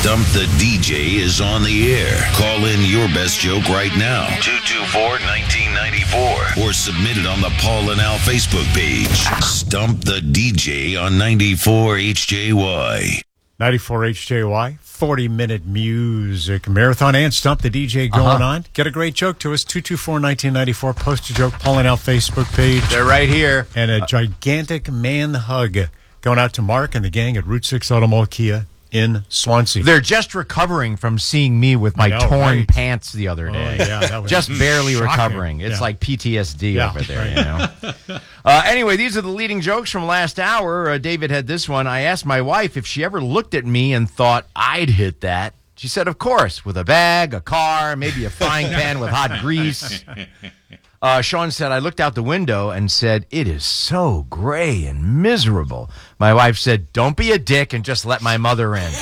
Stump the DJ is on the air. Call in your best joke right now. 224-1994. Or submit it on the Paul and Al Facebook page. Stump the DJ on 94 HJY. 94 HJY, 40-minute music marathon, and Stump the DJ going on. Get a great joke to us, 224-1994. Post a joke, Paul and Al Facebook page. They're right here. And a gigantic man hug going out to Mark and the gang at Route 6 Auto Mall Kia in Swansea. They're just recovering from seeing me with my torn pants the other day. Oh, yeah, that was just barely shocking. recovering. It's like PTSD over there, you know. Anyway, these are the leading jokes from last hour. David had this one. I asked my wife if she ever looked at me and thought I'd hit that. She said, of course, with a bag, a car, maybe a frying pan with hot grease. Sean said, I looked out the window and said, it is so gray and miserable. My wife said, don't be a dick and just let my mother in.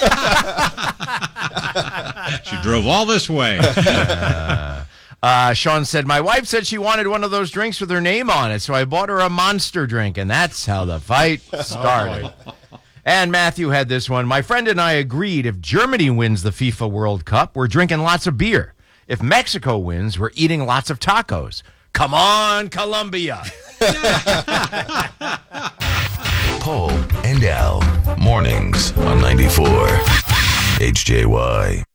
She drove all this way. Sean said, my wife said she wanted one of those drinks with her name on it, so I bought her a Monster drink, and that's how the fight started. And Matthew had this one. My friend and I agreed if Germany wins the FIFA World Cup, we're drinking lots of beer. If Mexico wins, we're eating lots of tacos. Come on, Colombia. Paul and Al, mornings on 94 HJY.